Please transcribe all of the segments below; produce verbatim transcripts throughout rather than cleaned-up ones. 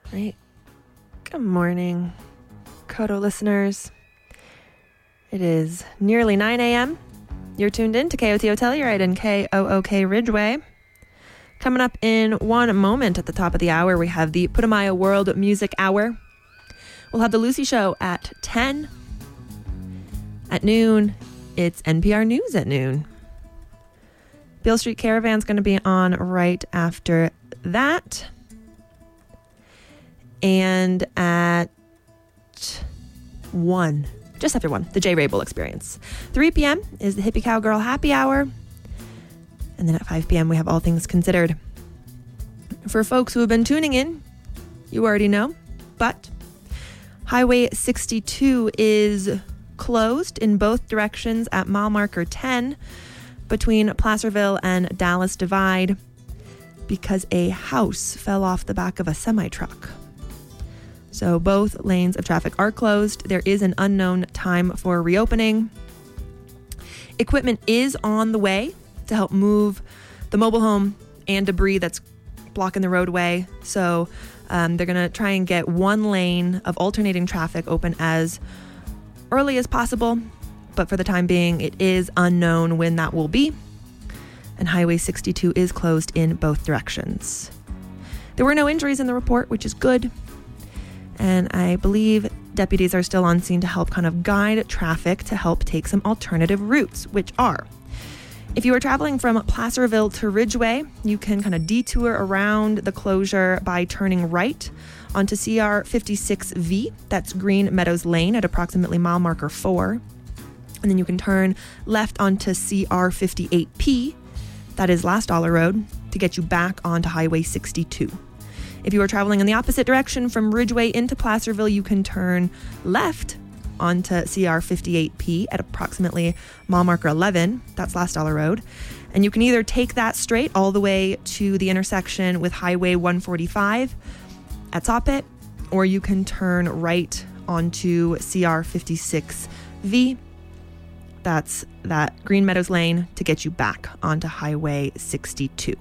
Right. Good morning, Koto listeners. It is nearly nine a.m. You're tuned in to K O T O Telluride and K O O K Ridgeway. Coming up in one moment at the top of the hour, we have the Putumayo World Music Hour. We'll have the Lucy Show at ten. At noon, it's N P R News at noon. Beale Street Caravan's going to be on right after that. And at one, just after one, the J. Rabel Experience. three p.m. is the Hippie Cowgirl Happy Hour. And then at five p.m. we have All Things Considered. For folks who have been tuning in, you already know, but Highway sixty-two is closed in both directions at mile marker ten between Placerville and Dallas Divide because a house fell off the back of a semi-truck. So both lanes of traffic are closed. There is an unknown time for reopening. Equipment is on the way to help move the mobile home and debris that's blocking the roadway. So um, they're going to try and get one lane of alternating traffic open as early as possible. But for the time being, it is unknown when that will be. And Highway sixty-two is closed in both directions. There were no injuries in the report, which is good. And I believe deputies are still on scene to help kind of guide traffic to help take some alternative routes, which are, if you are traveling from Placerville to Ridgeway, you can kind of detour around the closure by turning right onto C R fifty-six V. That's Green Meadows Lane at approximately mile marker four. And then you can turn left onto C R fifty-eight P. That is Last Dollar Road to get you back onto Highway sixty-two. If you are traveling in the opposite direction from Ridgeway into Placerville, you can turn left onto C R fifty-eight P at approximately mile marker eleven. That's Last Dollar Road. And you can either take that straight all the way to the intersection with Highway one forty-five at Sawpit, or you can turn right onto C R fifty-six V. That's that Green Meadows Lane to get you back onto Highway sixty-two.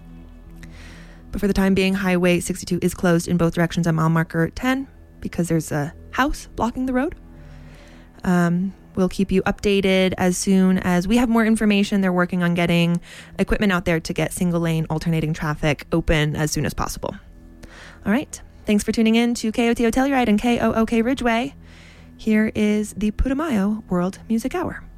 But for the time being, Highway sixty-two is closed in both directions at mile marker ten because there's a house blocking the road. Um, we'll keep you updated as soon as we have more information. They're working on getting equipment out there to get single lane alternating traffic open as soon as possible. All right. Thanks for tuning in to K O T O Telluride and K O O K Ridgeway. Here is the Putumayo World Music Hour.